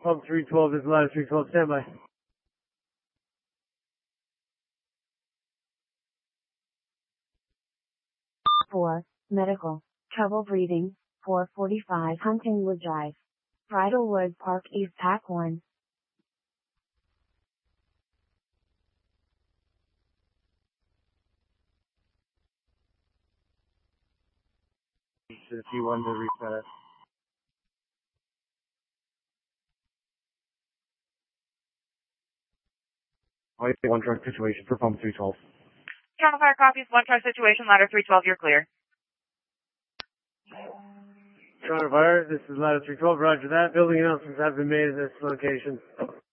Pump 312, this is ladder 312, standby. 4, medical. Trouble breathing, 445 Huntingwood Drive. Bridlewood Park East Pack 1. If you wanted to reset it. One truck situation for pump 312. Toronto Fire copies, one truck situation, ladder 312, you're clear. Toronto Fire, this is ladder 312, roger that. Building announcements have been made at this location.